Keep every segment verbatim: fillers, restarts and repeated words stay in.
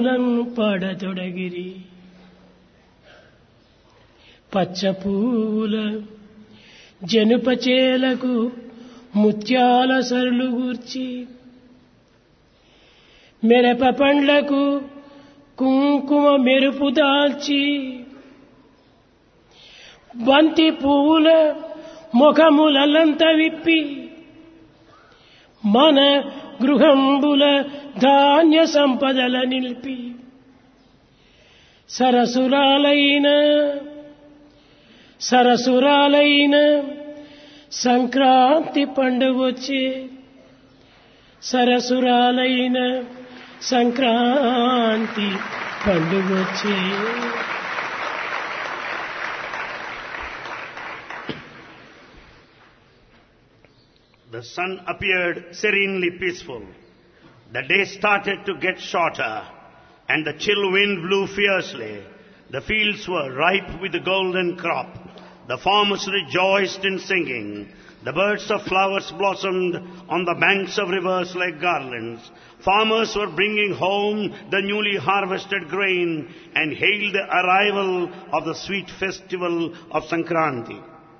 పదములను పాడతొడగిరి పచ్చ పూల జనుపచేలకు ముత్యాల సరులు గూర్చి మెరప పండ్లకు కుంకుమ మెరుపు దాల్చి బంతి పువ్వుల ముఖములంత విప్పి మన గృహంబుల ధాన్య సంపదల నిలిపి సరసురాలైన సరసురాలైన Sankranti పండుగొచ్చే సరసురాలైన Sankranti పండుగొచ్చే. The sun appeared serenely peaceful. The day started to get shorter, and the chill wind blew fiercely. The fields were ripe with the golden crop. The farmers rejoiced in singing. The birds of flowers blossomed on the banks of rivers like garlands. Farmers were bringing home the newly harvested grain and hailed the arrival of the sweet festival of Sankranti.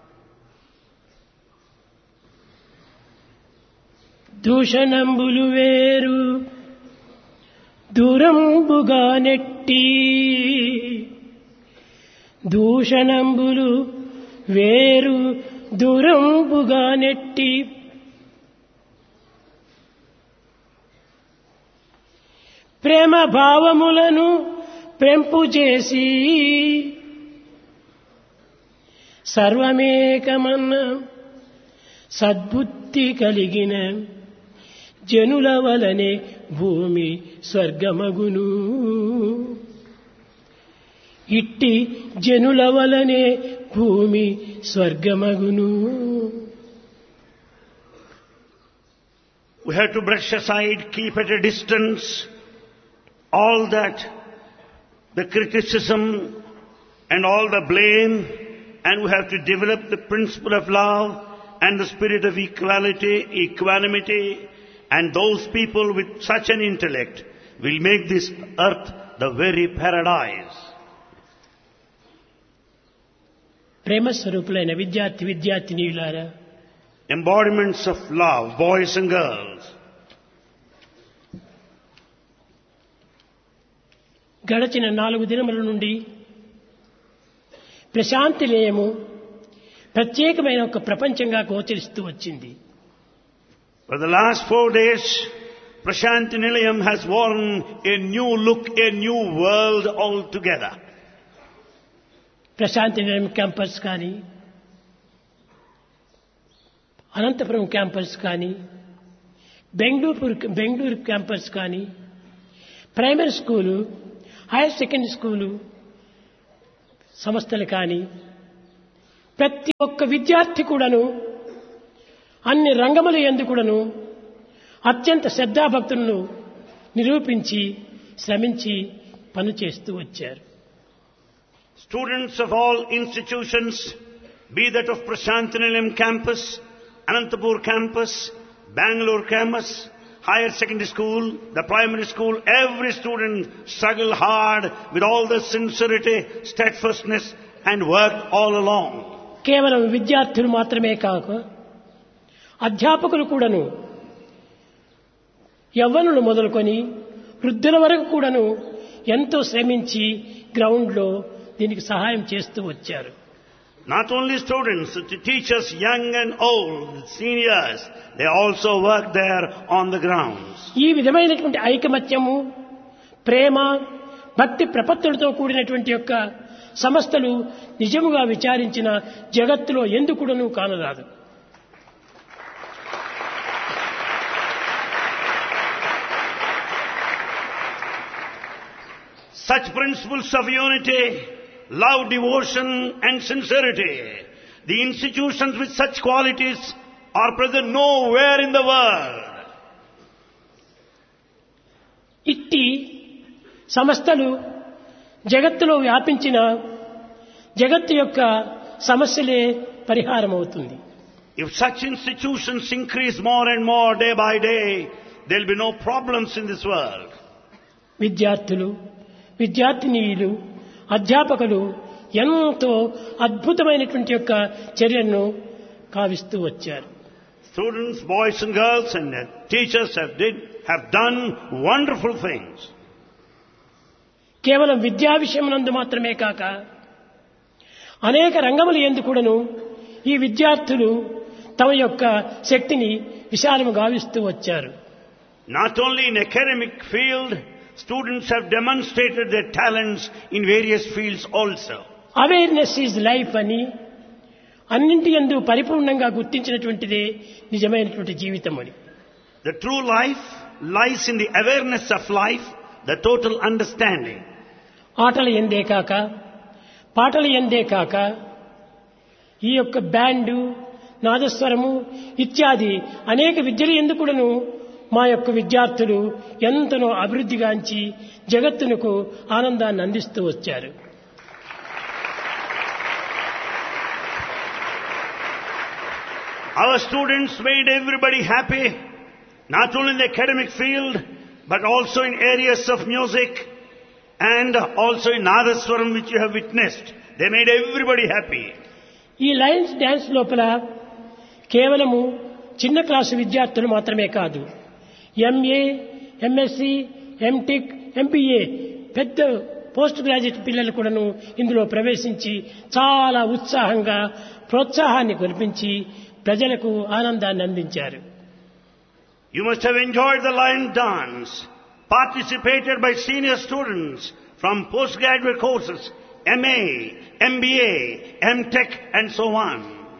దూషణంబులు వేరు దూరంబుగా నెట్టి దూషణంబులు వేరు దూరంబుగా నెట్టి ప్రేమ భావములను పెంపు చేసి సర్వమేకమన్న సద్బుద్ధి కలిగిన జనుల వలనే భూమి స్వర్గమగును. ఇట్టి జనుల వలనే భూమి స్వర్గమగును. We have to brush aside, keep at a distance all that, the criticism and all the blame, and we have to develop the principle of love and the spirit of equality, equanimity, and those people with such an intellect will make this earth the very paradise. ప్రేమ స్వరూపులైన విద్యార్థి విద్యార్థినీయులారా, embodiments of love, boys and girls, గడచిన నాలుగు దినముల నుండి ప్రశాంతి నిలయము ప్రత్యేకమైన ఒక ప్రపంచంగా గోచరిస్తూ వచ్చింది. For the last four days, Prashanti Nilayam has worn a new look, a new world altogether. Prashanti నిలయం క్యాంపస్ కానీ, అనంతపురం క్యాంపస్ కానీ, బెంగళూరు బెంగళూరు క్యాంపస్ కానీ, primary school, higher secondary school సంస్థలు కానీ, ప్రతి ఒక్క విద్యార్థి కూడాను అన్ని రంగముల యందు కూడాను అత్యంత శ్రద్ధాభక్తులను నిరూపించి శ్రమించి పనిచేస్తూ వచ్చారు. Students of all institutions, be that of Prashanti Nilayam campus, Anantapur campus, Bangalore campus, higher secondary school, the primary school, every student struggled hard with all the sincerity, steadfastness and worked all along. కేవలం విద్యార్థులు మాత్రమే కాక అధ్యాపకులు కూడాను యవ్వనులు మొదలుకొని వృద్ధుల వరకు కూడాను ఎంతో శ్రమించి గ్రౌండ్లో దీనికి సహాయం చేస్తూ వచ్చారు. Not only students, the teachers, young and old, seniors, they also work there on the grounds. ఈ విధమైనటువంటి ఐకమత్యము, ప్రేమ, భక్తి ప్రపత్తులతో కూడినటువంటి యొక్క సంస్థలు నిజముగా విచారించిన జగత్తులో ఎందుకుడను కానరాదు. Such principles of unity, love, devotion and sincerity, the institutions with such qualities are present nowhere in the world. ఇట్టి సంస్థలు జగత్తులో వ్యాపించిన జగత్తు యొక్క సమస్యలే పరిహారం అవుతుంది. If such institutions increase more and more day by day, there will be no problems in this world. విద్యార్థులు, విద్యార్థినీయులు, అధ్యాపకులు ఎంతో అద్భుతమైనటువంటి యొక్క చర్యను కావిస్తూ వచ్చారు. Students, boys and girls and their teachers have did have done wonderful things. కేవలం విద్యా విషయమునందు మాత్రమే కాక అనేక రంగముల యందు కూడాను ఈ విద్యార్థులు తమ యొక్క శక్తిని విశాలము గావిస్తూ వచ్చారు. Not only in academic field, students have demonstrated their talents in various fields also. Awareness is life అని అన్నింటి యందు పరిపూర్ణంగా గుర్తించినటువంటిదే నిజమైనటువంటి జీవితం అని. The true life lies in the awareness of life, the total understanding. ఆటల ఎందే కాక, పాటల ఎందే కాక, ఈ యొక్క బ్యాండు, నాదస్వరము ఇత్యాది అనేక విద్యల యందు కూడాను మా యొక్క విద్యార్థులు ఎంతనో అభివృద్ధిగాంచి జగత్తునకు ఆనందాన్ని అందిస్తూ వచ్చారు. Our students made everybody happy, not only in the academic field, but also in areas of music and also in Nadaswaram, which you have witnessed. They made everybody happy. ఈ లయన్స్ డ్యాన్స్ లోపల కేవలము చిన్న class విద్యార్థులు మాత్రమే కాదు, MA, MSc, MTech, MBA పెద్ద post graduate పిల్లలు కూడాను ఇందులో ప్రవేశించి చాలా ఉత్సాహంగా ప్రోత్సాహాన్ని కురిపించి ప్రజలకు ఆనందాన్ని అందించారు. You must have enjoyed the lion dance, participated by senior students from postgraduate courses, M A, M B A, M Tech and so on.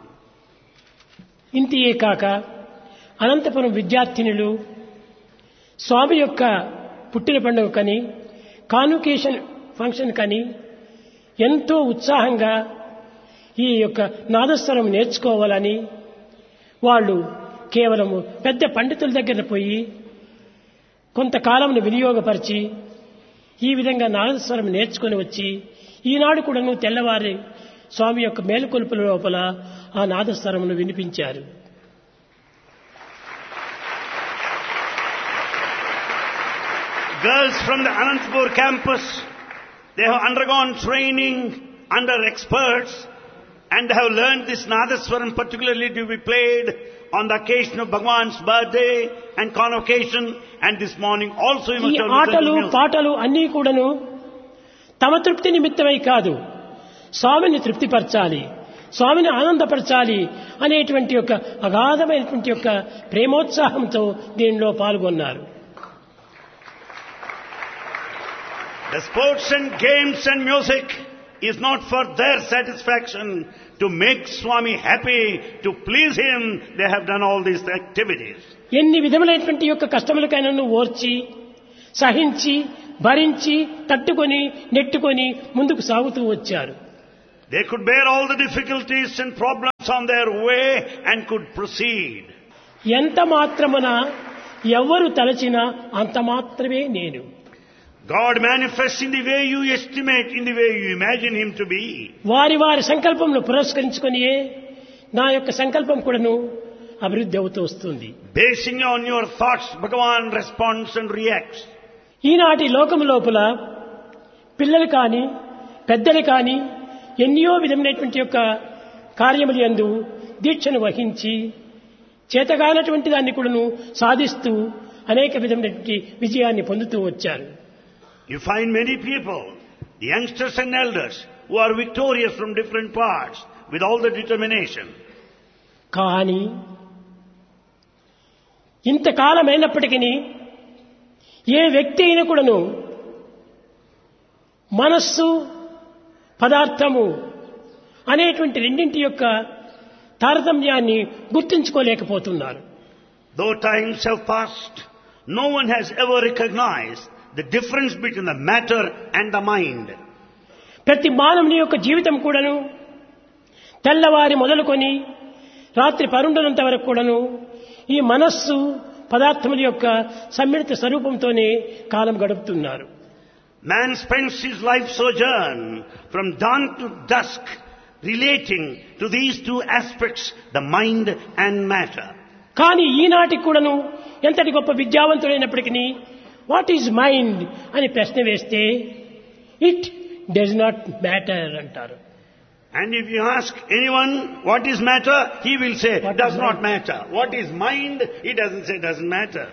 ఇంతియే కాక అనంతపురం విద్యార్థినులు స్వామి యొక్క పుట్టిన పండుగ కని, కాన్వకేషన్ ఫంక్షన్ కని ఎంతో ఉత్సాహంగా ఈ యొక్క నాదస్వరం నేర్చుకోవాలని వాళ్ళు కేవలము పెద్ద పండితుల దగ్గర పోయి కొంతకాలంను వినియోగపరిచి ఈ విధంగా నాదస్వరం నేర్చుకుని వచ్చి ఈనాడు కూడాను తెల్లవారి స్వామి యొక్క మేలుకొలుపుల లోపల ఆ నాదస్వరమును వినిపించారు. Girls from the Anantapur campus, they have undergone training under experts and have learned this Nadaswaram particularly to be played on the occasion of Bhagwan's birthday and convocation, and this morning also you must ఈ have listened ఆటలు to music. పాటలు అన్నీ కూడాను తమ తృప్తి నిమిత్తమై కాదు, స్వామిని తృప్తిపరచాలి, స్వామిని ఆనందపరచాలి అనేటువంటి యొక్క అగాధమైనటువంటి యొక్క ప్రేమోత్సాహంతో దీనిలో పాల్గొన్నారు. The sports and games and music is not for their satisfaction, to make Swami happy, to please him. They have done all these activities. ఎన్ని విధములైనటువంటి యొక్క కష్టములకైనా ఓర్చి సహించి భరించి తట్టుకొని నెట్టుకొని ముందుకు సాగుతూ వచ్చారు. They could bear all the difficulties and problems on their way and could proceed. ఎంత మాత్రమున ఎవరు తలచినా అంత మాత్రమే నేను. God manifests in the way you estimate, in the way you imagine him to be. వారి వారి సంకల్పంను పురస్కరించుకొనియే నా యొక్క సంకల్పం కూడాను అభివృద్ధి అవుతూ వస్తుంది. Basing on your thoughts, Bhagavan responds and reacts. ఈనాటి లోకము లోపల పిల్లలు కానీ పెద్దలు కానీ ఎన్నో విధమైనటువంటి యొక్క కార్యములు యందు దీక్షను వహించి చేతగానటువంటి దాన్ని కూడాను సాధిస్తూ అనేక విధమైనటువంటి విజయాన్ని పొందుతూ వచ్చారు. You find many people, the youngsters and elders, who are victorious from different parts with all the determination. కానీ ఇంతకాలమైనప్పటికీ ఏ వ్యక్తి అయినా కూడాను మనస్సు పదార్థము అనేటువంటి రెండింటి యొక్క తారతమ్యాన్ని గుర్తించుకోలేకపోతున్నారు. Though times have passed, no one has ever recognized the difference between the matter and the mind. ప్రతి మానవుని యొక్క జీవితం కూడాను తెల్లవారి మొదలుకొని రాత్రి పరుండనంత వరకు కూడాను ఈ మనస్సు పదార్థముల యొక్క సమ్మిళిత స్వరూపంతోనే కాలం గడుపుతున్నారు. Man spends his life sojourn from dawn to dusk relating to these two aspects, the mind and matter. కానీ ఈనాటికి కూడాను ఎంతటి గొప్ప విద్యావంతుడైనప్పటికీ వాట్ ఈజ్ మైండ్ అని ప్రశ్న వేస్తే ఇట్ డస్ నాట్ మ్యాటర్ అంటారు. And if you ask anyone what is matter, he will say What does is not mind? matter. What is mind? He doesn't say doesn't matter.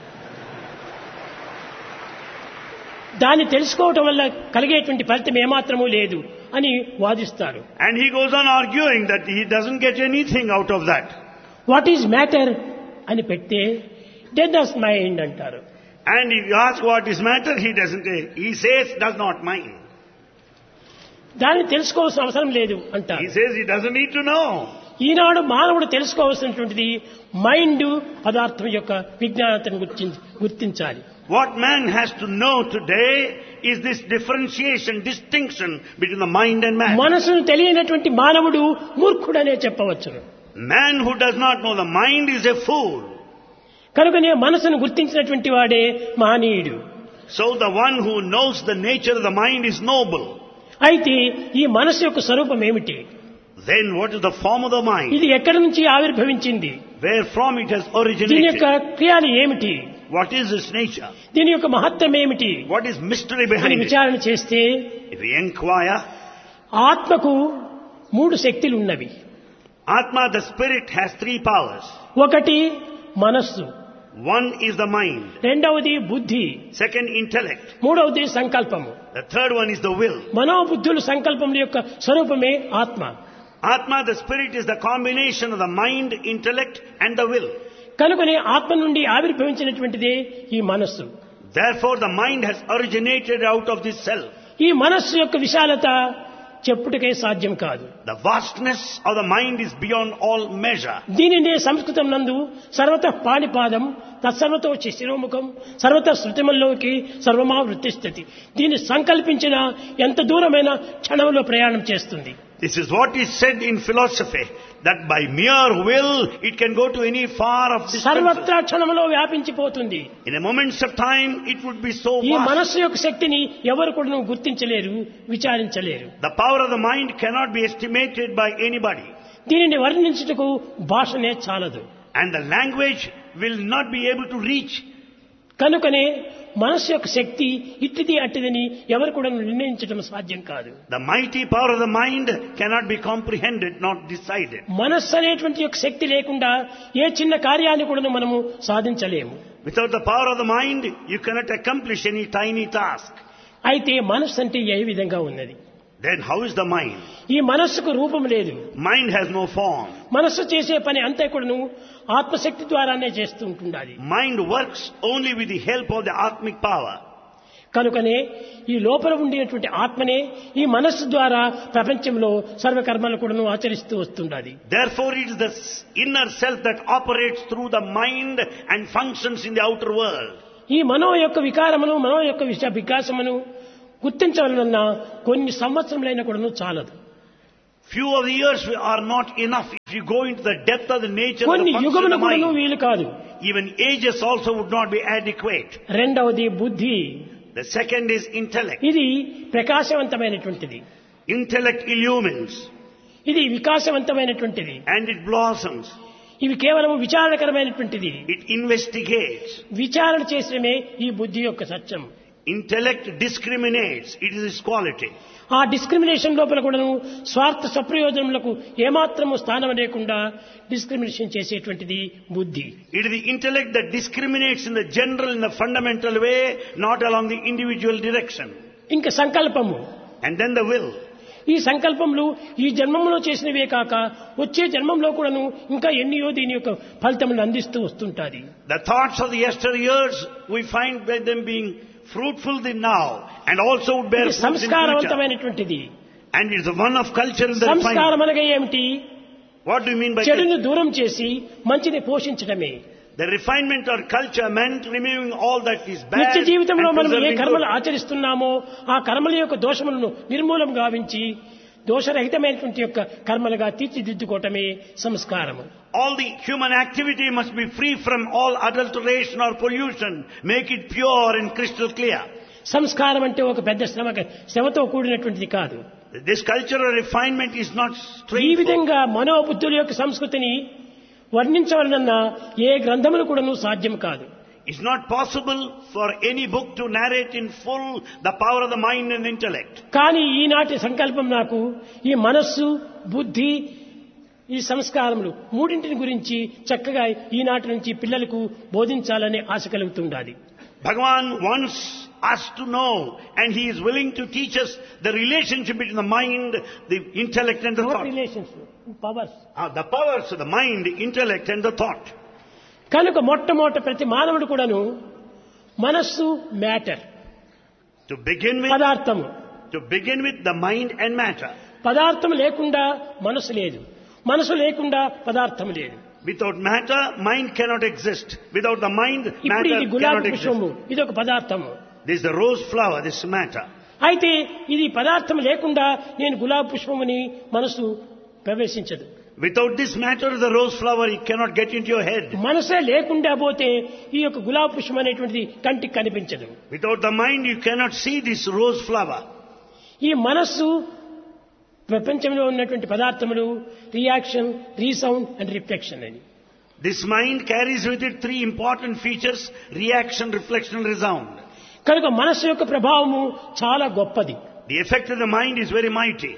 దాన్ని తెలుసుకోవటం వల్ల కలిగేటువంటి ఫలితం ఏమాత్రమూ లేదు అని వాదిస్తారు. And he goes on arguing that he doesn't get anything out of that. What is matter అని పెడితే డెడ్ డస్ మైండ్ అంటారు. And if you ask what is matter, he doesn't say. He says does not mind. దాన్ని తెలుసుకోవాల్సిన అవసరం లేదు He అంటారు. says he doesn't need to know. ఈనాడు మానవుడు తెలుసుకోవాల్సినటువంటిది mind పదార్థం యొక్క విజ్ఞానతను గుర్తించి గుర్తించాలి. What man has to know today is this differentiation, distinction between the mind and matter. మనసును తెలియనటువంటి మానవుడు మూర్ఖుడనే చెప్పవచ్చును. Man who does not know the mind is a fool. కనుకనే మనసును గుర్తించినటువంటి వాడే మహనీయుడు. So the one who knows the nature of the mind is noble. అయితే ఈ మనసు యొక్క స్వరూపం ఏమిటి? Then what is the form of the mind? ఇది ఎక్కడి నుంచి ఆవిర్భవించింది? Where from it has దీని యొక్క originated? క్రియాలు ఏమిటి? What is its nature? దీని యొక్క మహత్వం ఏమిటి What is mystery అని behind it? విచారణ చేస్తే If we inquire, ఆత్మకు మూడు శక్తులు ఉన్నవి. Atma, the spirit, has three powers. ఒకటి మనస్సు, One is the mind. రెండవది బుద్ధి, Second, intellect. మూడవది సంకల్పము. The third one is the will. మనోబుద్ధులు సంకల్పముల యొక్క స్వరూపమే ఆత్మ. Atma, the spirit, is the combination of the mind, intellect and the will. కనుకనే ఆత్మ నుండి ఆవిర్భవించినటువంటిదే ఈ మనస్సు. Therefore, the mind has originated out of this self. ఈ మనస్సు యొక్క విశాలత చెప్పుటకే సాధ్యం కాదు. The vastness of the mind is beyond all measure. దీనినే సంస్కృతం నందు సర్వతః పాణిపాదం తత్సర్వతో శిరోముఖం సర్వతః శృతిమల్లోకి సర్వమా వృత్తిస్థితి. దీన్ని సంకల్పించిన ఎంత దూరమైన క్షణంలో ప్రయాణం చేస్తుంది. This is what is said in philosophy, that by mere will it can go to any far of distances. సర్వత్రా క్షణంలో వ్యాపించిపోతుంది. In a moments of time it would be so ఈ vast. మనస్సు యొక్క శక్తిని ఎవరు కూడా గుర్తించలేరు, విచారించలేరు. The power of the mind cannot be estimated by anybody. దీనిని వర్ణించుటకు భాషనే చాలదు. And the language will not be able to reach. కనుకనే మనస్సు యొక్క శక్తి ఇట్టిది అట్టిదని ఎవరు కూడా నిర్ణయించడం సాధ్యం కాదు. The mighty power of the mind cannot be comprehended, not decided. మనస్సు అనేటువంటి యొక్క శక్తి లేకుండా ఏ చిన్న కార్యాన్ని కూడా మనము సాధించలేము. Without the power of the mind, you cannot accomplish any tiny task. అయితే మనస్సు అంటే ఏ విధంగా ఉన్నది? Then how is the mind? ఈ మనస్సుకు రూపం లేదు. Mind has no form. మనస్సు చేసే పని అంతా కూడాను ఆత్మశక్తి ద్వారానే చేస్తూ ఉంటుండాలి. Mind works only with the help of the Atmic power. కనుకనే ఈ లోపల ఉండేటువంటి ఆత్మనే ఈ మనస్సు ద్వారా ప్రపంచంలో సర్వకర్మలు కూడాను ఆచరిస్తూ వస్తుండాలి. Therefore it is the inner self that operates through the mind and functions in the outer world. ఈ మనో యొక్క వికారమును మనో యొక్క విష వికాసమును గుర్తించవలనన్నా కొన్ని సంవత్సరములైనా కూడాను చాలదు. Few of the years are not enough if you go into the depth of the nature of కొన్ని the function of యుగములు the కూడాను mind. వీలు కాదు. Even ages also would not be adequate. రెండవది బుద్ధి. The second is intellect. ఇది ప్రకాశవంతమైనటువంటిది. Intellect illumines ఇది వికాసవంతమైనటువంటిది. and it blossoms. ఇవి కేవలం విచారణకరమైనటువంటిది. It investigates. విచారణ చేసడమే ఈ బుద్ధి యొక్క సత్యం. Intellect discriminates. It is its quality. ఆ డిస్క్రిమినేషన్ లోపల కూడాను స్వార్థ స్వప్రయోజనములకు ఏమాత్రము స్థానం లేకుండా డిస్క్రిమినేషన్ చేసేటువంటిది బుద్ధి. It is the intellect that discriminates in the general, in the fundamental way, not along the individual direction. ఇంకా సంకల్పము. And then the will. ఈ సంకల్పములు ఈ జన్మంలో చేసినవే కాక వచ్చే జన్మంలో కూడాను ఇంకా ఎన్నియో దీని యొక్క ఫలితములను అందిస్తూ వస్తుంటాది. The thoughts of the yesteryears, we find by them being fruitful in now and also would bear ఇది fruit in future. సంస్కారవంతమైనటువంటిది. And it's the one of culture in the సంస్కారం refinement. అనగా ఏమిటి? What do you mean by చెడును that? దూరం చేసి మంచిని పోషించడమే. The refinement or culture meant removing all that is bad నిత్య జీవితంలో and మనం ఏ preserving కర్మలు good. ఆచరిస్తున్నామో ఆ కర్మల యొక్క దోషములను నిర్మూలం గావించి దోషరహితమైనటువంటి యొక్క కర్మలుగా తీర్చిదిద్దుకోవటమే సంస్కారము. All the human activity must be free from all adulteration or pollution. Make it pure and crystal clear. సంస్కారం అంటే ఒక పెద్ద శ్రమ శ్రమతో కూడినటువంటిది కాదు. This cultural refinement is not ఈ straightforward. విధంగా మనోబుద్ధుల యొక్క సంస్కృతిని వర్ణించవలనన్నా ఏ గ్రంథములు కూడాను సాధ్యం కాదు. It's not possible for any book to narrate in full the power of the mind and intellect. కానీ ఈనాటి సంకల్పం నాకు ఈ మనస్సు, బుద్ధి, ఈ సంస్కారములు మూడింటిని గురించి చక్కగా ఈనాటి నుంచి పిల్లలకు బోధించాలనే ఆశ కలుగుతుండాలి. Bhagavan wants us to know, and he is willing to teach us the relationship between the mind, the intellect and the Not thought. relations, powers. Ah, the powers of the mind, the intellect and the thought. కనుక మొట్టమొదట ప్రతి మానవుడు కూడాను మనస్సు matter, To begin with, పదార్థము. to begin with the mind and matter. పదార్థం లేకుండా మనసు లేదు, మనసు లేకుండా పదార్థం లేదు. Without matter, mind cannot exist. Without the mind, ఇప్పుడు matter ఇది cannot గులాబీ పుష్పము, exist. ఇది ఒక పదార్థము. This is the rose flower, this is matter. అయితే ఇది పదార్థం లేకుండా నేను గులాబీ పుష్పముని మనసు ప్రవేశించదు. Without this matter, the rose flower, it cannot get into your head. మనసే లేకుండా పోతే ఈ యొక్క గులాబీ పుష్పం అనేటువంటిది కంటికి కనిపించదు. Without the mind, you cannot see this rose flower. ఈ మనస్సు ప్రపంచంలో ఉన్నటువంటి పదార్థములు రియాక్షన్, రీసౌండ్ అండ్ రిఫ్లెక్షన్ అని. This mind carries with it three important features: reaction, reflection and resound. కనుక మనస్సు యొక్క ప్రభావము చాలా గొప్పది. The effect of the mind is very mighty.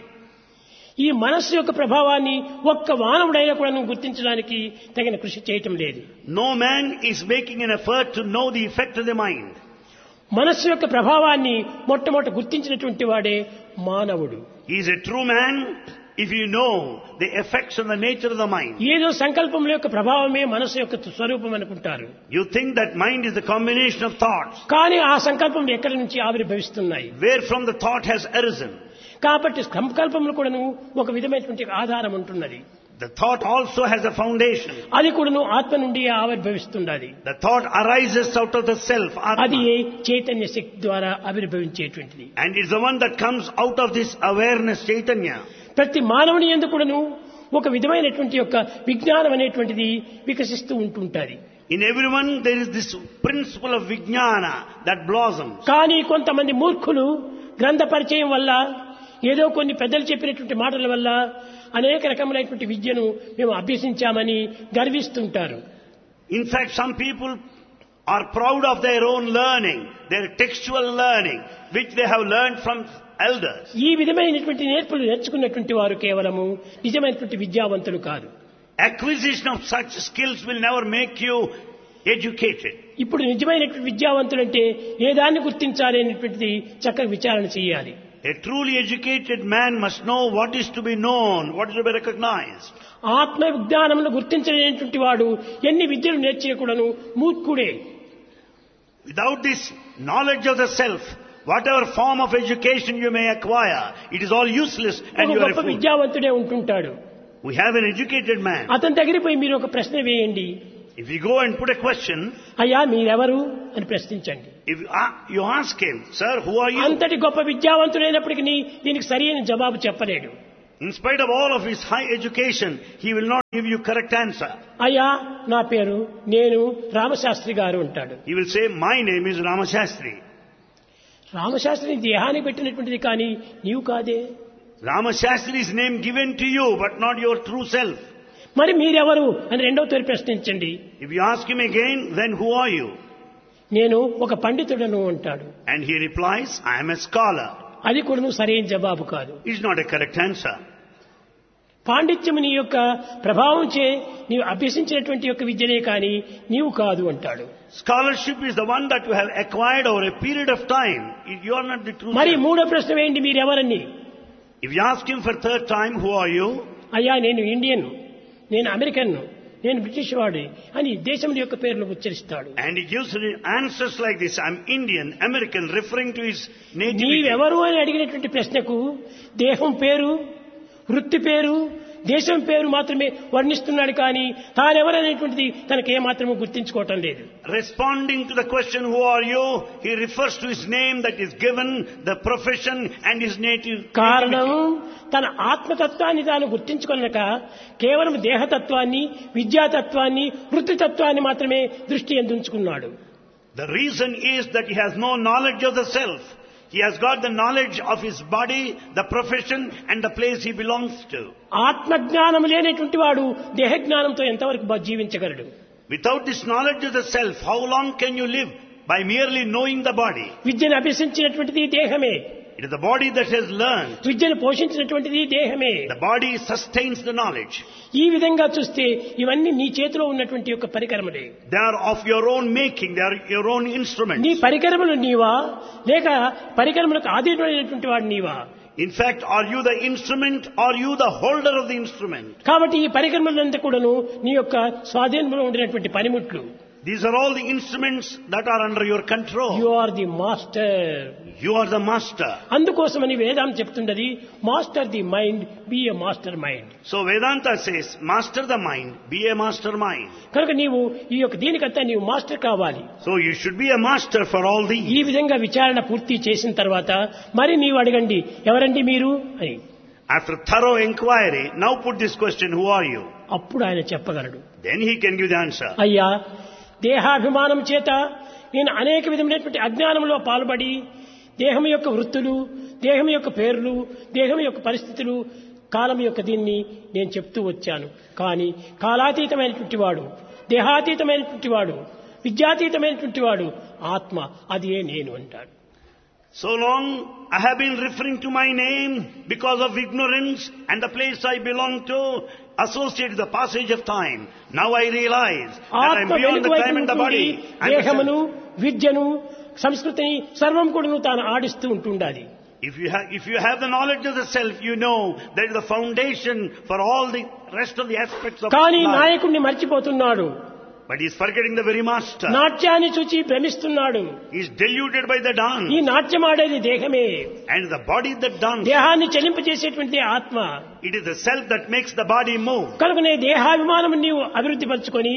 ఈ మనస్సు యొక్క ప్రభావాన్ని ఒక్క మానవుడైనా కూడా గుర్తించడానికి తగిన కృషి చేయటం లేదు. No man is making an effort to know the effect of the mind. మనస్సు యొక్క ప్రభావాన్ని మొట్టమొదట గుర్తించినటువంటి వాడే మానవుడు. He is a true man if you know the effects and the nature of the mind. ఏదో సంకల్పం యొక్క ప్రభావమే మనస్సు యొక్క స్వరూపం అనుకుంటారు. You think that mind is the combination of thoughts. కానీ ఆ సంకల్పం ఎక్కడి నుంచి ఆవిర్భవిస్తున్నాయి? Where from the thought has arisen. కాబట్టి సంకల్పములు కూడాను ఒక విధమైనటువంటి ఆధారం ఉంటున్నది. The thought also has a foundation. అది కూడాను ఆత్మ నుండి ఆవిర్భవిస్తున్నది. The thought arises out of the self, అది Atma. చైతన్య శక్తి ద్వారా ఆవిర్భవించేటువంటిది. And it's the one that comes out of this awareness, Chaitanya. ప్రతి మానవుని యందు కూడాను ఒక విధమైనటువంటి యొక్క విజ్ఞానం అనేటువంటిది వికసిస్తూ ఉంటుంటది. In everyone there is this principle of Vijnana that blossoms. కానీ కొంతమంది మూర్ఖులు గ్రంథ పరిచయం వల్ల, ఏదో కొన్ని పెద్దలు చెప్పినటువంటి మాటల వల్ల అనేక రకములైనటువంటి విద్యను మేము అభ్యసించామని గర్విస్తుంటారు. In fact, some people are proud of their own learning, their textual learning, which they have learned from elders. ఈ విధమైనటువంటి నేర్పులు నేర్చుకున్నటువంటి వారు కేవలము నిజమైనటువంటి విద్యావంతులు కాదు. Acquisition of such skills will never make you educated. ఇప్పుడు నిజమైనటువంటి విద్యావంతులు అంటే ఏ దాన్ని గుర్తించాలి అనేటువంటిది చక్కగా విచారణ చేయాలి. A truly educated man must know what is to be known, what is to be recognized. ఆత్మ విజ్ఞానమును గుర్తించలేనటువంటి వాడు ఎన్ని విద్యలు నేర్చేయకూడను మూర్ఖుడే. Without this knowledge of the self, whatever form of education you may acquire, it is all useless and ఒక you are a గొప్ప fool. విద్యావంతుడే ఉంటుంటాడు. We have an educated man. అతని దగ్గరికి పోయి మీరు ఒక ప్రశ్న వేయండి. If you go and put a question, అయ్యా మీరెవరు అని ప్రశ్నించండి. if you a- you ask him, sir, who are you? అంతటి గొప్ప విద్యావంతుడైనప్పటికీ దీనికి సరైన జవాబు చెప్పలేడు. In spite of all of his high education, he will not give you correct answer. అయ్యా నా పేరు నేను రామశాస్త్రి గారు అంటాడు. He will say, my name is Ramashastri. రామశాస్త్రిని దేహానికి పెట్టినటువంటిది కానీ నీవు కాదే. Ramashastri is name given to you, but not your true self. మరి మీరెవరు అని రెండవ తోరి ప్రశ్నించండి. If you ask him again, then who are you? నేను ఒక పండితుడను అంటాడు. And he replies, I am a scholar. అది కూడా సరైన జవాబు కాదు. It's not a correct answer. పాండిత్యము నీ యొక్క ప్రభావం చే నీవు అభ్యసించినటువంటి యొక్క విద్యనే కానీ నీవు కాదు అంటాడు. Scholarship is the one that you have acquired over a period of time. You are not the true మరి self. మూడో ప్రశ్న వేయండి మీరెవరని. If you ask him for third time, who are you? అయ్యా నేను ఇండియన్, నేను అమెరికన్, నేను British వాడి అని దేశం యొక్క పేర్లు ఉచ్చరిస్తాడు. And he gives answers like this, I'm Indian, American, referring to his nativity. నీవెవరు అని అడిగినటువంటి ప్రశ్నకు దేహం పేరు, వృత్తి పేరు, దేశం పేరు మాత్రమే వర్ణిస్తున్నాడు కానీ తానెవరనేటువంటిది తనకు ఏమాత్రమూ గుర్తించుకోవటం లేదు. Responding to the question, who are you? He refers to his name that is given, the profession and his native. కారణం తన ఆత్మతత్వాన్ని తాను గుర్తించుకొనక కేవలం దేహతత్వాన్ని, విద్యాతత్వాన్ని, వృత్తితత్వాన్ని మాత్రమే దృష్టి ఎందుంచుకున్నాడు. The reason is that he has no knowledge of the self. He has got the knowledge of his body, the profession and the place he belongs to. ఆత్మజ్ఞానం లేనటువంటి వాడు దేహజ్ఞానంతో ఎంతవరకు బ- జీవించగలడు? Without this knowledge of the self, how long can you live? By merely knowing the body. విద్యను అభ్యసించినటువంటిది దేహమే. It is the body that has learned. విద్యను పోషించినటువంటిది దేహమే. The body sustains the knowledge. ఈ విధంగా చూస్తే ఇవన్నీ నీ చేతిలో ఉన్నటువంటి యొక్క పరికరములే. They are of your own making. They are your own instruments. నీ పరికరములు నీవా లేక పరికరములకు ఆధీనమైనటువంటి వాడు నీవా? In fact, are you the instrument or you the holder of the instrument? కాబట్టి ఈ పరికరములంతా కూడాను నీ యొక్క స్వాధీనంలో ఉండినటువంటి పనిముట్లు. These are all the instruments that are under your control. You are the master. You are the master. అందుకోసమని వేదాంతం చెప్తున్నది master the mind, B A master mind. So Vedanta says, master the mind, be a master mind. కనుక నీవు ఈ యొక్క దీనికంతా నీవు master కావాలి. So you should be a master for all these. ఈ విధంగా విచారణ పూర్తి చేసిన తర్వాత మరి నీవు అడగండి ఎవరండి మీరు అని. After thorough inquiry, now put this question, who are you? అప్పుడు ఆయన చెప్పగలడు. Then he can give the answer. అయ్యా, దేహాభిమానం చేత నేను అనేక విధమైనటువంటి అజ్ఞానంలో పాల్పడి దేహం యొక్క వృత్తులు, దేహం యొక్క పేర్లు, దేహం యొక్క పరిస్థితులు, కాలం యొక్క దీన్ని నేను చెప్తూ వచ్చాను. కానీ కాలాతీతమైనటువంటి వాడు, దేహాతీతమైనటువంటి వాడు, విద్యాతీతమైనటువంటి వాడు ఆత్మ, అదే నేను అంటాడు. So long I have been referring to my name because of ignorance and the place I belong to, associated with the passage of time. Now I realize that I am beyond the time and the body. దేహమును, విద్యను, సంస్కృతిని సర్వం కూడాను తాను ఆడిస్తూ ఉంటుండాలి. If you have, if you have the knowledge of the self, you know that is the foundation for all the rest of the aspects of life. కానీ నాయకుడిని మర్చిపోతున్నాడు. But he is forgetting the very master. నాట్యాన్ని చూచి భ్రమిస్తున్నాడు. He is deluded by the dance. ఈ నాట్యం ఆడేది దేహమే. And the body that dance. దేహాన్ని చెలింపజేసేటువంటి ఆత్మ. It is the self that makes the body move. కనుకనే దేహాభిమానం నీవు అభివృద్ధి పరచుకొని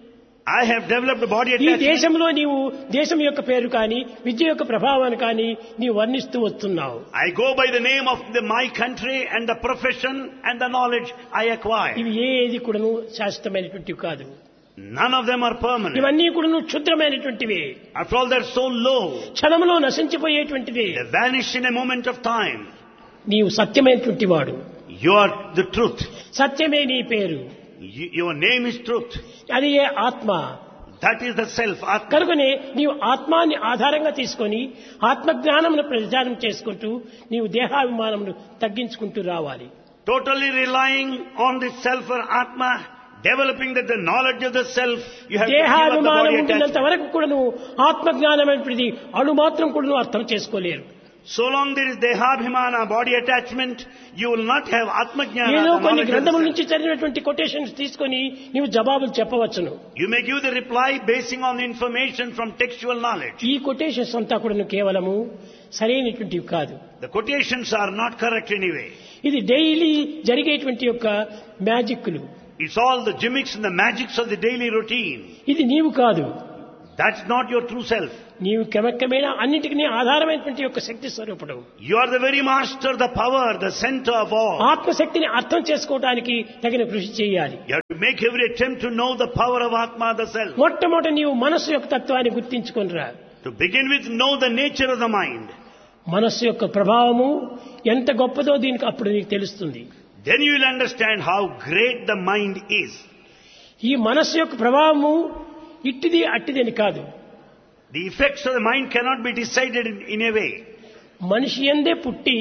I have developed a body ఈ attachment. దేశంలో నీవు దేశం యొక్క పేరు కానీ విద్య యొక్క ప్రభావాన్ని కానీ నీవు వర్ణిస్తూ వస్తున్నావు. I go by the name of the, my country and the profession and the knowledge I acquire. ఇవి ఏది కూడాను శాశ్వతమైనటువంటివి కాదు. None of them are permanent. ఇవన్నీ కూడాను క్షుద్రమైనటువంటివి. After all, they're so low. క్షణంలో నశించిపోయేటువంటివి. They vanish in a moment of time. నీవు సత్యమైనటువంటి వాడు. You are the truth. సత్యమే నీ పేరు. You, your name is truth. అది ఏ ఆత్మ. That is the self. Atma. కనుకనే నీవు ఆత్మాన్ని ఆధారంగా తీసుకొని ఆత్మజ్ఞానమును ప్రచారం చేసుకుంటూ నీవు దేహాభిమానమును తగ్గించుకుంటూ రావాలి. Totally relying on the self or Atma, developing that the knowledge of the self, you have to give up the దేహాభిమానం body ఉండినంత attachment. వరకు కూడా నువ్వు ఆత్మజ్ఞానమైనది అణు మాత్రం కూడా నువ్వు అర్థం చేసుకోలేరు. So long there is Dehabhimana, body attachment, you will not have Atma Jnana. ఏదో the కొన్ని knowledge of గ్రంథముల the నుంచి చదివినటువంటి కొటేషన్స్ తీసుకొని నీవు జవాబులు చెప్పవచ్చును. self. You may give the reply basing on the information from textual knowledge. ఈ quotations అంతా కూడా కేవలము సరైనటువంటివి కాదు. The quotations are not correct anyway. ఇది డైలీ జరిగేటువంటి యొక్క మ్యాజిక్లు. It's all the gimmicks and the magics of the daily routine. ఇది నీవు కాదు. That's not your true self. నీవు క్రమక్రమేణా అన్నిటికీ ఆధారమైనటువంటి యొక్క శక్తి స్వరూపుడు. You are the very master, the power, the center of all. ఆత్మశక్తిని అర్థం చేసుకోవడానికి తగిన కృషి చేయాలి. You have to make every attempt to know the power of Atma, the self. మొట్టమొదట నీవు మనస్సు యొక్క తత్వాన్ని గుర్తించుకొనిరా. To begin with, know the nature of the mind. మనస్సు యొక్క ప్రభావము ఎంత గొప్పదో దీనికి అప్పుడు నీకు తెలుస్తుంది. Then you will understand how great the mind is. ఈ మనస్సు యొక్క ప్రభావము ఇట్టిది అట్టిది అని కాదు. The effects of the mind cannot be decided in, in a way. మనిషి యందే పుట్టి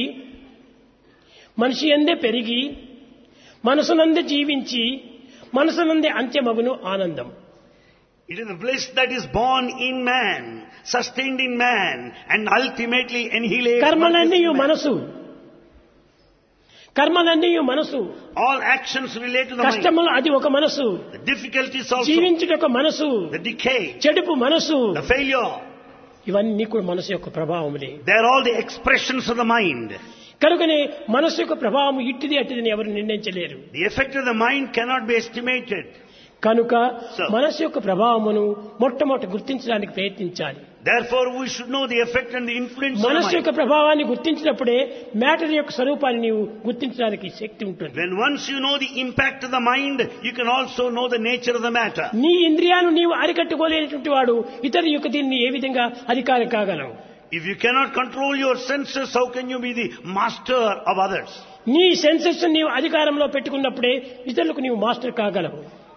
మనిషి యందే పెరిగి మనసునందే జీవించి మనసునందే అంత్యమగును ఆనందం. It is the bliss that is born in man, sustained in man, and ultimately annihilates. కర్మలన్నీ మనసు. కర్మలన్నీ మనసు. All actions relate to the mind. కష్టములు అది ఒక మనసు. The difficulties also. జీవించుట ఒక మనసు. The decay. చెడుపు మనసు. The failure. ఇవన్నీ కూడా మనసు యొక్క ప్రభావములే. They are all the expressions of the mind. కనుకనే మనసు యొక్క ప్రభావం ఇట్టిది అట్టిదని ఎవరు నిర్ణయించలేరు. The effect of the mind cannot be estimated. కనుక So, మనసు యొక్క ప్రభావమును మొట్టమొదట గుర్తించడానికి ప్రయత్నించాలి. Therefore, we should know the effect and the influence of the మనసు యొక్క mind. ప్రభావాన్ని గుర్తించినప్పుడే మ్యాటర్ యొక్క స్వరూపాన్ని నీవు గుర్తించడానికి శక్తి ఉంటుంది. When once you know the impact of the mind, you can also know the nature of the matter. నీ ఇంద్రియాలు నీవు అరికట్టుకోలేనటువంటి వాడు ఇతరుల యొక్క దీన్ని ఏ విధంగా అధికారి కాగలవు? If you cannot control your senses, how can you be the master of others? నీ సెన్సెస్ నీవు అధికారంలో పెట్టుకున్నప్పుడే ఇతరులకు నీవు master కాగలవు.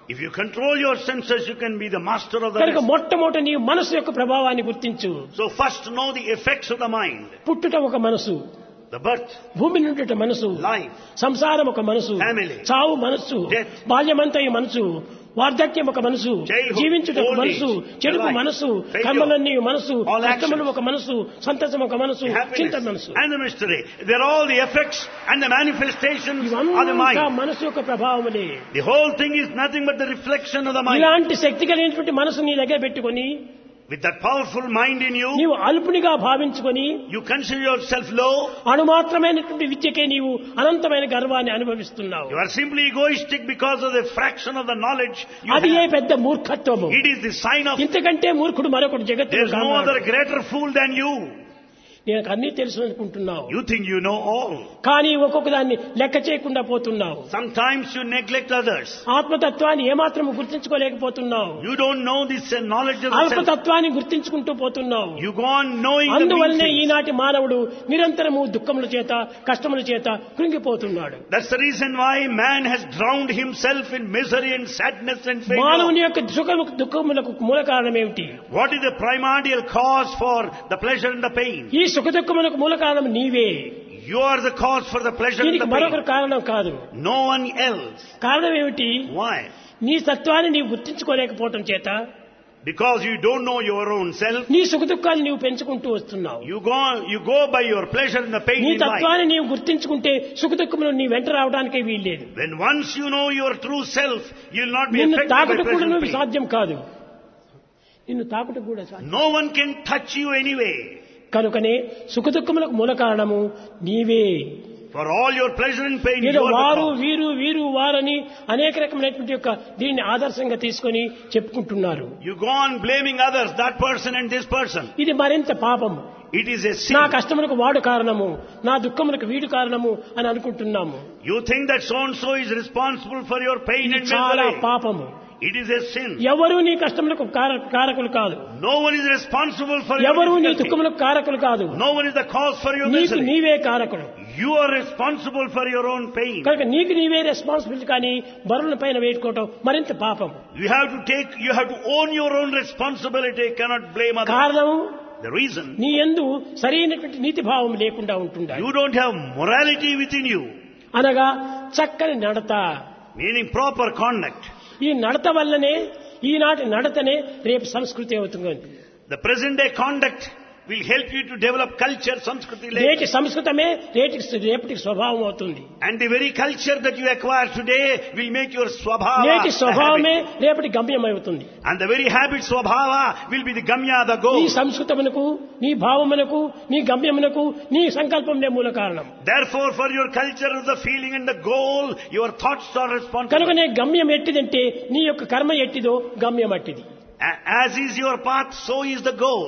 If you control your senses, you can be the master of the కనుక rest. మొట్టమొదట నీవు మనసు యొక్క ప్రభావాన్ని గుర్తించు. So first know the effects of the mind. పుట్టుట ఒక మనసు, The birth, భూమి నుండి మనసు, life, సంసారం ఒక మనసు, Family, చావు మనసు, death, బాల్యమంతయు మనసు, వార్ధక్యం ఒక మనసు, childhood, జీవించుట ఒక old మనసు, age, చెడుపు life, మనసు, failure, కర్మలన్నీ మనసు, all కష్టములు actions, ఒక మనసు, సంతోషం ఒక మనసు, చింత happiness, మనసు. and the mystery. They're all the effects and the manifestations of the ఇవంతా mind. మనసు యొక్క ప్రభావములే. The whole thing is nothing but the reflection of the mind. ఇలాంటి శక్తి కలిగినటువంటి మనసు నీ దగ్గర పెట్టుకొని With that powerful mind in you, నీవు అల్పునిగా భావించుకొని you consider yourself low. అణుమాత్రమైనటువంటి విద్యకే నీవు అనంతమైన గర్వాన్ని అనుభవిస్తున్నావు. You are simply egoistic because of the fraction of the knowledge you అది ఏ have. పెద్ద మూర్ఖత్వము. It is the sign of ఇంతకంటే మూర్ఖుడు మరొకడు జగత్తులో there's no కాదు. other greater fool than you. నేను అన్నీ తెలుసు అనుకుంటున్నావు, You think you know all. కానీ ఒక్కొక్క దాన్ని లెక్క చేయకుండా పోతున్నావు. Sometimes you neglect others. ఆత్మతత్వాన్ని ఏమాత్రం గుర్తించుకోలేకపోతున్నావు. You don't know this uh, knowledge of the self. అల్పతత్వాన్ని గుర్తించుకుంటూ పోతున్నావు. You go on knowing the అందువల్లనే mean things. ఈనాటి మానవుడు నిరంతరము దుఃఖముల చేత కష్టముల చేత కృంగిపోతున్నాడు. That's the reason why man has drowned himself in misery and sadness and failure. మానవుని యొక్క సుఖము దుఃఖములకు మూల కారణం ఏమిటి? What is the primordial cause for the pleasure and the pain? ఈ సుఖ దుఃఖములకు మూల కారణం నీవే. You are the cause for the pleasure and దీనికి the మరొకరు pain. కారణం కాదు. No one else. కారణం ఏమిటి? Why? నీ తత్వాన్ని నీవు గుర్తించుకోలేకపోవటం చేత Because you don't know your own self. నీ సుఖ దుఃఖాన్ని నీవు పెంచుకుంటూ వస్తున్నావు. You go, you go by your pleasure and the pain నీ in life. తత్వాన్ని నీవు గుర్తించుకుంటే సుఖ దుఃఖములు నీ వెంట రావడానికే వీల్లేదు. When once you know your true self, you'll not be నిన్ను affected by తాకుట pleasure కూడా and నువ్వు pain. సాధ్యం కాదు. నిన్ను తాకుట కూడా సాధ్యం. No one can touch you anyway. కనుకనే సుఖ దుఃఖములకు మూల కారణము నీవే. For all your pleasure and pain, ఏదో you are the వారు cause. వీరు వీరు వారని అనేక రకమైనటువంటి యొక్క దీన్ని ఆదర్శంగా తీసుకొని చెప్పుకుంటున్నారు. You go on blaming others, that person and this person. ఇది మరింత పాపము. It is a sin. నా కష్టములకు వాడు కారణము, నా దుఃఖములకు వీడు కారణము అని అనుకుంటున్నాము. You think that so and so is responsible for your pain ఇది and చాలా misery. పాపము. It is a sin. ఎవరు నీ కష్టములకు కార- కారకులు కాదు. No one is responsible for your ఎవరు నీ difficulty. దుఃఖములకు కారకులు కాదు. No one is the cause for your నీకు misery. నీవే కారకుడు. You are responsible for your own pain. కనుక నీకు నీవే రెస్పాన్సిబిలిటీ కానీ బరువుల పైన వేసుకోవటం మరింత పాపం. You have to take, you have to own your own responsibility. Cannot blame others. కారణం The reason, నీ యందు సరైనటువంటి నీతి భావం లేకుండా ఉంటుండాలి. you don't have morality within you, అనగా చక్కని నడత. meaning proper conduct. ఈ నడత వల్లనే ఈనాటి నడతనే రేపు సంస్కృతి అవుతుంది. The present day conduct will help you to develop culture, Sanskriti later. రేటి సంస్కృతమే రేటికి రేపటికి స్వభావం అవుతుంది. And the very culture that you acquire today will make your swabhava. నేటి a స్వభావమే habit. రేపటి గమ్యం అవుతుంది. And the very habit swabhava will be the gamya, the నీ goal. సంస్కృతమునకు, నీ భావమునకు, నీ గమ్యమునకు, నీ సంకల్పంనే మూల కారణం. Therefore, for your culture, the feeling and the goal, your thoughts are responsible. కనుకనే గమ్యం ఎట్టిదంటే నీ యొక్క కర్మ ఎట్టిదో గమ్యం అట్టిది. A- As is your path, so is the goal.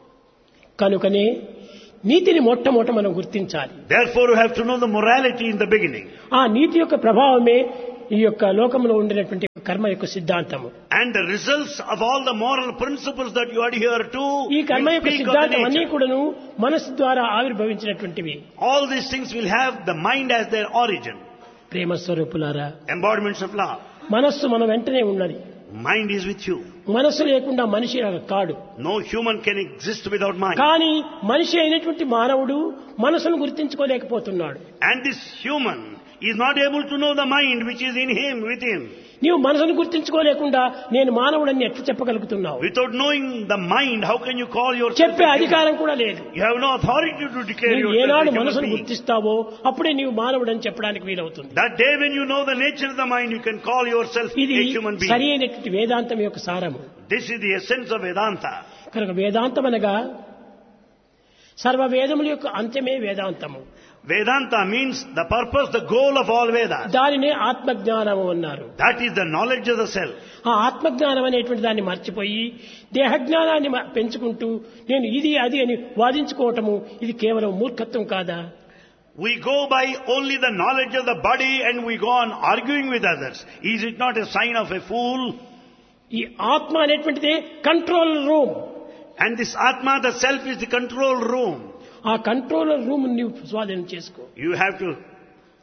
కనుకనే నీతిని మొట్టమొదట మనం గుర్తించాలి. Therefore, you have to know the morality in the beginning. ఆ నీతి యొక్క ప్రభావమే ఈ యొక్క లోకంలో ఉండినటువంటి కర్మ యొక్క సిద్ధాంతము. And the results of all the moral principles that you adhere to ఈ కర్మ will యొక్క speak of the సిద్ధాంతం అన్ని nature. కూడాను మనసు ద్వారా ఆవిర్భవించినటువంటివి. All these things will have the mind as their origin. ప్రేమ స్వరూపులారా, Embodiments of love. మనస్సు మన వెంటనే ఉన్నది. Mind is with you. మనస్సు లేకుండా మనిషి కాడు. No human can exist without mind. కానీ మనిషి అయినటువంటి మానవుడు మనసును గుర్తించుకోలేకపోతున్నాడు. And this human is not able to know the mind which is in him, within. నీవు మనసును గుర్తించుకోలేకుండా నేను మానవుడని ఎట్లా చెప్పగలుగుతున్నావు? Without knowing the mind, how can you call yourself చెప్పే a human? అధికారం కూడా లేదు. You have no authority to declare నీవు yourself ఏనాడు a human మనసును being. గుర్తిస్తావో అప్పుడే నీవు మానవుడని చెప్పడానికి వీలవుతుంది. That day when you know the nature of the mind, you can call yourself ఇది a human being. సరి అయినటువంటి వేదాంతం యొక్క సారము. This is the essence of Vedanta. కనుక వేదాంతం అనగా సర్వ వేదముల యొక్క అంత్యమే వేదాంతము. Vedanta means the purpose, the goal of all Vedas. దానినే ఆత్మజ్ఞానము అన్నారు. That is the knowledge of the self. ఆ ఆత్మజ్ఞానం అనేటువంటి దాన్ని మర్చిపోయి దేహజ్ఞానాన్ని మ- పెంచుకుంటూ నేను ఇది అది అని వాదించుకోవటము ఇది కేవలం మూర్ఖత్వం కాదా? We go by only the knowledge of the body and we go on arguing with others. Is it not a sign of a fool? ఈ ఆత్మ అనేటువంటిదే control room. And this Atma, the self, is the control room. ఆ control room నీవు స్వాధీనం చేసుకో. You have to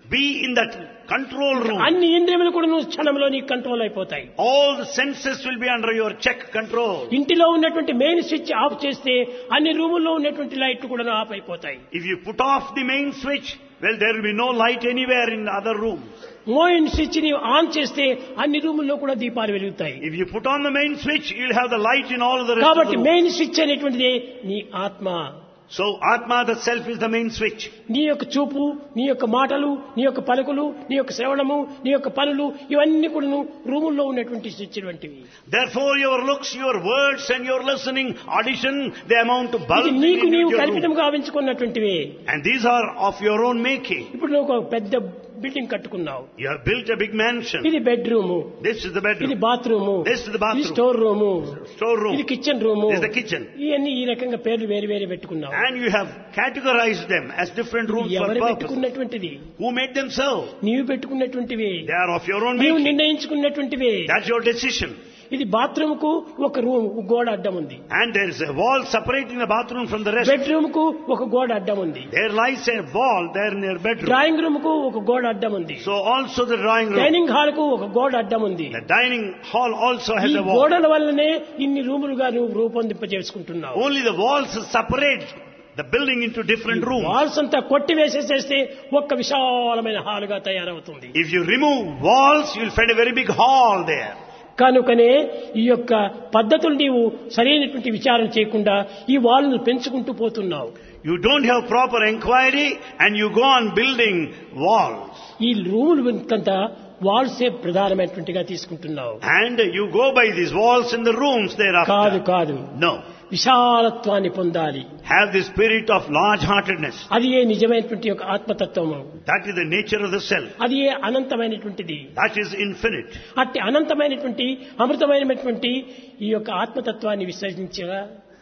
Be in that control room. అన్ని ఇంద్రియములు కూడా నువ్వు క్షణంలో నీకు కంట్రోల్ అయిపోతాయి. All the senses will be under your check control. ఇంటిలో ఉన్నటువంటి మెయిన్ స్విచ్ ఆఫ్ చేస్తే అన్ని రూముల్లో ఉన్నటువంటి లైట్లు కూడా ఆఫ్ అయిపోతాయి. If you put off the main switch, well, there will be no light anywhere in the other rooms. Main switch ని on చేస్తే అన్ని రూముల్లో కూడా దీపాలు వెలుగుతాయి. If you put on the main switch, you'll have the light in all of the rest of కాబట్టి the room. Main switch అనేటువంటిది నీ ఆత్మ. So Atma, the self, is the main switch. నీ యొక్క చూపు, నీ యొక్క మాటలు, నీ యొక్క పలుకులు, నీ యొక్క శ్రవణము, నీ యొక్క పనులు ఇవన్నీ కూడా రూముల్లో ఉన్నటువంటి స్విచ్ వంటివి. Therefore your looks, your words and your listening, audition, they amount to bulbs ఇది in నీకు నీవు your room. కల్పితంగా గావించుకున్నటువంటివే. And these are of your own making. ఇప్పుడు నువ్వు ఒక పెద్ద building కట్టుకున్నావు. You have built a big mansion. ఇది bedroom, This is the ఇది bedroom. Bathroom, This is the bathroom. ఇది స్టోర్ రూమ్, Storeroom. ఇది kitchen room. This is the kitchen. ఇవన్నీ ఈ రకంగా పేర్లు వేరు వేరు పెట్టుకున్నావు. And you have categorized them as different rooms for ఎవరు purpose. పెట్టుకున్నటువంటిది? Who made them so? నీవు పెట్టుకున్నటువంటివి, They are of your own నీవు making. నిర్ణయించుకున్నటువంటివి. That's your decision. ఇది బాత్రూమ్ కు ఒక రూమ్ గోడ అడ్డం ఉంది. And there is a wall separating the bathroom from the rest. Bedroom కు ఒక గోడ అడ్డం ఉంది. There lies a wall there in your bedroom. Drawing room కు ఒక గోడ అడ్డం ఉంది. So also the drawing room. Dining hall కు ఒక గోడ అడ్డం ఉంది. The dining hall also ఈ has a wall. గోడల వల్లనే ఇన్ని రూములుగా నువ్వు రూపొందింపజేసుకుంటున్నావు. Only the walls separate the building into different rooms. Walls అంతా కొట్టి వేసేసేస్తే ఒక్క విశాలమైన హాల్ గా తయారవుతుంది. If you remove walls, you'll find a very big hall there. కనుకనే ఈ యొక్క పద్ధతులు నీవు సరైనటువంటి విచారణ చేయకుండా ఈ వాళ్ళను పెంచుకుంటూ పోతున్నావు. You don't have proper inquiry and you go on building walls. ఈ రూములు అంతా వాల్సే ప్రధానమైనటువంటిగా తీసుకుంటున్నావు. And you go by these walls in the rooms కాదు thereafter. కాదు, No. విశాలత్వాన్ని పొందాలి. Have the spirit of large-heartedness. అది ఏ నిజమైనటువంటి యొక్క ఆత్మతత్వము. That is the nature of the self. అది ఏ అనంతమైనటువంటిది. That is infinite. అట్టి అనంతమైనటువంటి అమృతమైనటువంటి ఈ యొక్క ఆత్మతత్వాన్ని విశ్వసించగా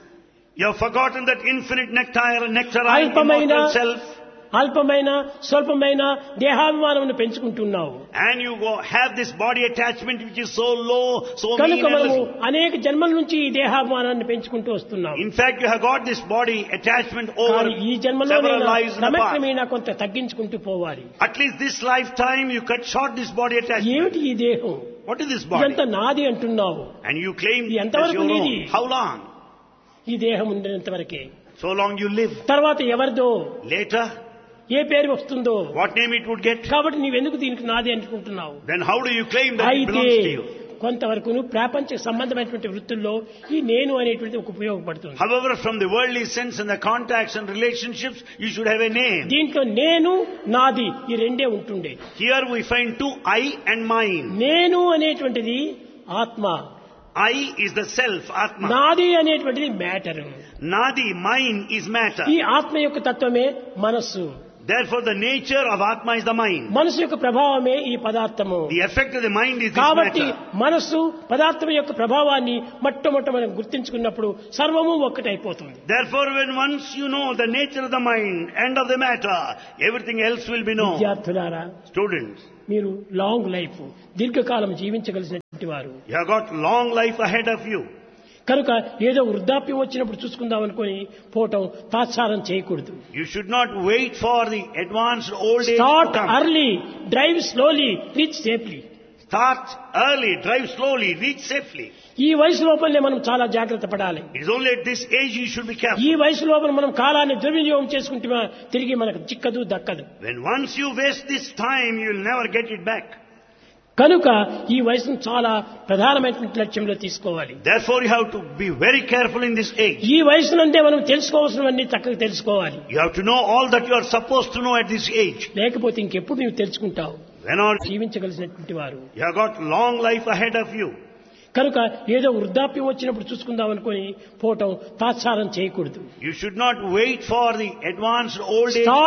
You have forgotten that infinite nectar, nectarine, అల్పమైన immortal self. అల్పమైన స్వల్పమైన దేహాభిమానమును పెంచుకుంటున్నావు. And you go have this body attachment which is so low, so mean కనుక and మనము little. అనేక జన్మల నుంచి ఈ దేహాభిమానాన్ని పెంచుకుంటూ వస్తున్నాం. In fact, you have got this body attachment over కానీ ఈ జన్మలో several lives in the past. క్రమక్రమేణా కొంత తగ్గించుకుంటూ పోవాలి. At least this lifetime you cut short this body attachment. ఏమిటి ఈ దేహం? What is this body? ఇదంతా నాది అంటున్నావు. And you claim ఇది it's ఎంతవరకు your నీది? own. How long? ఈ దేహం ఉండేంత వరకే. So long you live. తర్వాత ఎవరిదో Later, ఏ పేరు వస్తుందో. what name it would get? కాబట్టి నీవెందుకు దీనికి నాది అనుకుంటున్నావు? Then how do you claim that it అయితే belongs to you? కొంతవరకు ప్రాపంచ సంబంధమైనటువంటి వృత్తుల్లో ఈ నేను అనేటువంటిది ఒక ఉపయోగపడుతుంది. However, from the worldly sense and the contacts and relationships, you should have a name. దీంట్లో నేను నాది ఈ రెండే ఉంటుండే. Here we find two I and mine. నేను అనేటువంటిది ఆత్మ, I is the self, Atma. నాది అనేటువంటిది matter. Nadi, mine is matter. ఈ ఆత్మ యొక్క తత్వమే మనస్సు. Therefore, the nature of Atma is the mind. మనసు యొక్క ప్రభావమే ఈ పదార్థము. The effect of the mind is this కాబట్టి matter. మనస్సు పదార్థం యొక్క ప్రభావాన్ని మొట్టమొదట మనం గుర్తించుకున్నప్పుడు సర్వము ఒక్కటైపోతుంది. Therefore, when once you know the nature of the mind and of the matter, everything else will be known. విద్యార్థులారా, Students, మీరు లాంగ్ లైఫ్ దీర్ఘకాలం జీవించగలిగినటువంటి వారు. you have got long life ahead of you. కనుక ఏదో వృద్ధాప్యం వచ్చినప్పుడు చూసుకుందాం అనుకుని పోవటం తాత్సారం చేయకూడదు. You should not wait for the advanced old age start to come. Early, drive slowly, reach safely. Start early, drive slowly, reach safely. ఈ వయసు లోపలనే మనం చాలా జాగ్రత్త పడాలి. It is only at this age you should be careful. ఈ వయసు లోపల మనం కాలాన్ని దుర్వినియోగం చేసుకుంటే తిరిగి మనకు చిక్కదు దక్కదు. When once you waste this time, you will never get it back. కనుక ఈ వయసును చాలా ప్రధానమైనటువంటి లక్ష్యంలో తీసుకోవాలి. Therefore, you have to be very careful in this age. ఈ వయసునంటే మనం తెలుసుకోవాల్సినవన్నీ చక్కగా తెలుసుకోవాలి. You have to know all that you are supposed to know at this age. లేకపోతే ఇంకెప్పుడు నీవు తెలుసుకుంటావు. When are జీవించగలిసినటువంటి వారు. you have got long life ahead of you. కనుక ఏదో వృద్ధాప్యం వచ్చినప్పుడు చూసుకుందాం అనుకుని పోవటం తాత్సారం చేయకూడదు. You should not wait for the advanced old age.